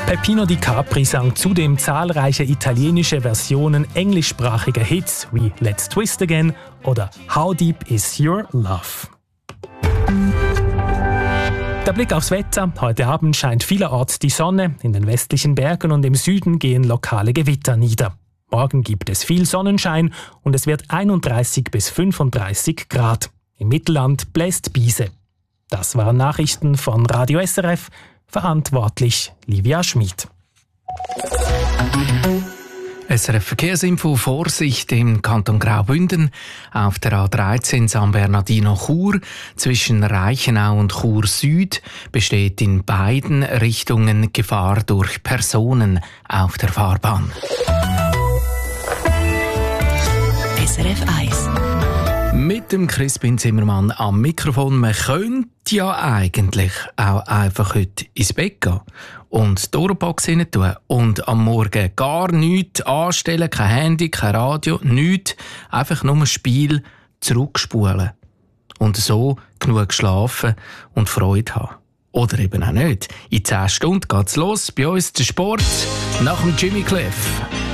Peppino Di Capri sang zudem zahlreiche italienische Versionen englischsprachiger Hits wie Let's Twist Again oder How Deep Is Your Love. Der Blick aufs Wetter. Heute Abend scheint vielerorts die Sonne. In den westlichen Bergen und im Süden gehen lokale Gewitter nieder. Morgen gibt es viel Sonnenschein und es wird 31 bis 35 Grad. Im Mittelland bläst Biese. Das waren Nachrichten von Radio SRF. Verantwortlich Livia Schmid. SRF Verkehrsinfo: Vorsicht im Kanton Graubünden auf der A13 San Bernardino-Chur zwischen Reichenau und Chur Süd besteht in beiden Richtungen Gefahr durch Personen auf der Fahrbahn. SRF 1. Mit dem Crispin Zimmermann am Mikrofon. Man könnte ja eigentlich auch einfach heute ins Bett gehen und die Ohrenbox rein tun und am Morgen gar nichts anstellen, kein Handy, kein Radio, nichts, einfach nur ein Spiel zurückspulen und so genug schlafen und Freude haben. Oder eben auch nicht. In 10 Stunden geht's los bei uns der Sport nach dem Jimmy Cliff.